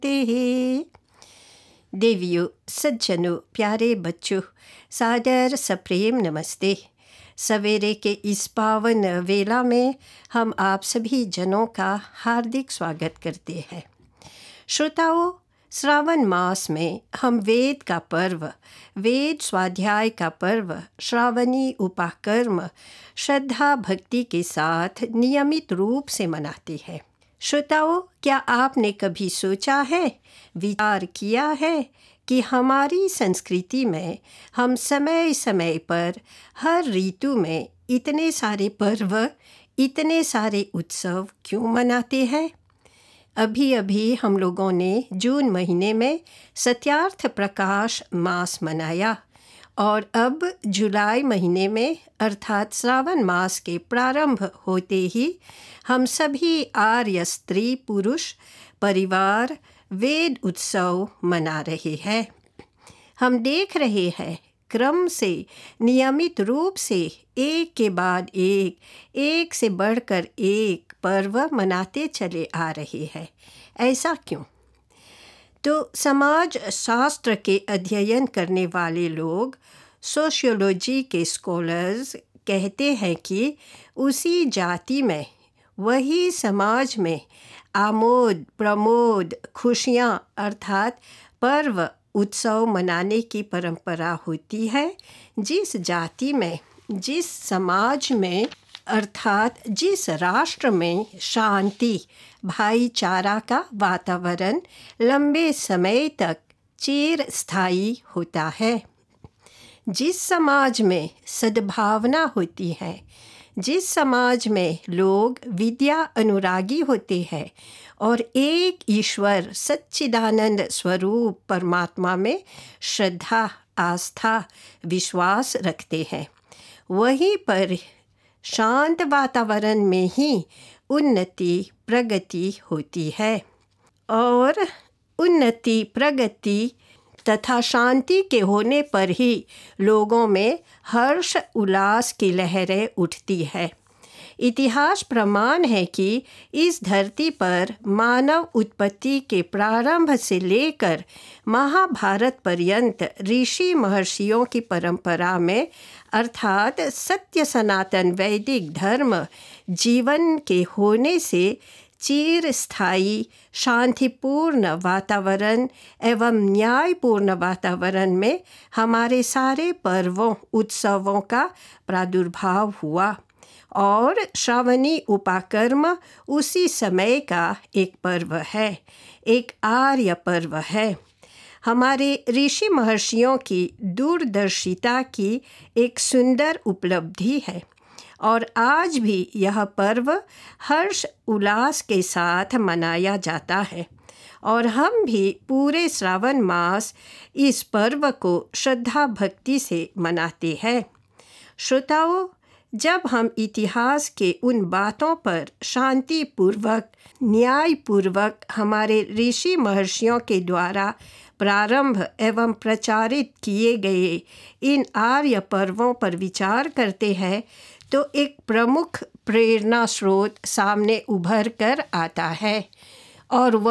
हैं। देवियों, सज्जनों, प्यारे बच्चों, सादर सप्रेम नमस्ते। सवेरे के इस पावन वेला में हम आप सभी जनों का हार्दिक स्वागत करते हैं। श्रोताओं, श्रावण मास में हम वेद का पर्व, वेद स्वाध्याय का पर्व, श्रावणी उपाकर्म श्रद्धा भक्ति के साथ नियमित रूप से मनाते हैं। श्रोताओं, क्या आपने कभी सोचा है, विचार किया है कि हमारी संस्कृति में हम समय समय पर हर ऋतु में इतने सारे पर्व, इतने सारे उत्सव क्यों मनाते हैं? अभी अभी हम लोगों ने जून महीने में सत्यार्थ प्रकाश मास मनाया और अब जुलाई महीने में अर्थात श्रावण मास के प्रारंभ होते ही हम सभी आर्य स्त्री पुरुष परिवार वेद उत्सव मना रहे हैं। हम देख रहे हैं क्रम से नियमित रूप से एक के बाद एक से बढ़कर एक पर्व मनाते चले आ रहे हैं। ऐसा क्यों? तो समाज शास्त्र के अध्ययन करने वाले लोग, सोशियोलॉजी के स्कॉलर्स कहते हैं कि उसी जाति में, वही समाज में आमोद प्रमोद खुशियाँ अर्थात पर्व उत्सव मनाने की परंपरा होती है, जिस जाति में, जिस समाज में अर्थात जिस राष्ट्र में शांति भाईचारा का वातावरण लंबे समय तक चिरस्थायी होता है, जिस समाज में सद्भावना होती है, जिस समाज में लोग विद्या अनुरागी होते हैं और एक ईश्वर सच्चिदानंद स्वरूप परमात्मा में श्रद्धा आस्था विश्वास रखते हैं, वहीं पर शांत वातावरण में ही उन्नति प्रगति होती है। और उन्नति प्रगति तथा शांति के होने पर ही लोगों में हर्ष उल्लास की लहरें उठती है। इतिहास प्रमाण है कि इस धरती पर मानव उत्पत्ति के प्रारंभ से लेकर महाभारत पर्यंत ऋषि महर्षियों की परंपरा में अर्थात सत्य सनातन वैदिक धर्म जीवन के होने से चिरस्थायी शांतिपूर्ण वातावरण एवं न्यायपूर्ण वातावरण में हमारे सारे पर्वों उत्सवों का प्रादुर्भाव हुआ और श्रावणी उपाकर्म उसी समय का एक पर्व है, एक आर्य पर्व है। हमारे ऋषि महर्षियों की दूरदर्शिता की एक सुंदर उपलब्धि है और आज भी यह पर्व हर्ष उल्लास के साथ मनाया जाता है और हम भी पूरे श्रावण मास इस पर्व को श्रद्धा भक्ति से मनाते हैं। श्रोताओं, जब हम इतिहास के उन बातों पर शांतिपूर्वक न्यायपूर्वक हमारे ऋषि महर्षियों के द्वारा प्रारंभ एवं प्रचारित किए गए इन आर्य पर्वों पर विचार करते हैं तो एक प्रमुख प्रेरणा स्रोत सामने उभर कर आता है और वह